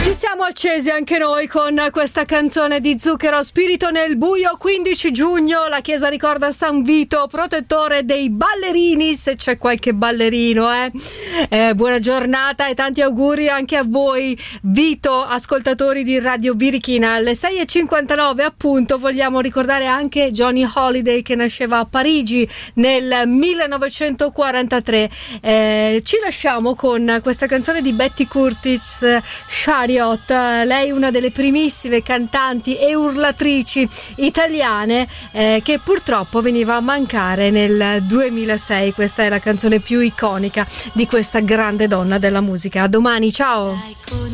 Ci siamo accesi anche noi con questa canzone di Zucchero, Spirito nel buio. 15 giugno la chiesa ricorda San Vito, protettore dei ballerini, se c'è qualche ballerino. Buona giornata e tanti auguri anche a voi, Vito, ascoltatori di Radio Birichina. Alle 6:59 appunto vogliamo ricordare anche Johnny Holiday, che nasceva a Parigi nel 1943. Ci lasciamo con questa canzone di Betty Curtis, Chariot. Lei una delle primissime cantanti e urlatrici italiane che purtroppo veniva a mancare nel 2006. Questa è la canzone più iconica di questa grande donna della musica. A domani, ciao!